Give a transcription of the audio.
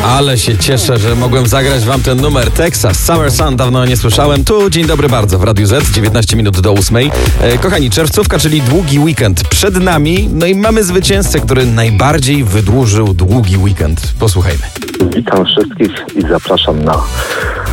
Ale się cieszę, że mogłem zagrać wam ten numer. Texas, Summer Sun, dawno nie słyszałem. Tu dzień dobry bardzo w Radiu Z, 19 minut do 8. Kochani, czerwcówka, czyli długi weekend przed nami. No i mamy zwycięzcę, który najbardziej wydłużył długi weekend. Posłuchajmy. Witam wszystkich i zapraszam na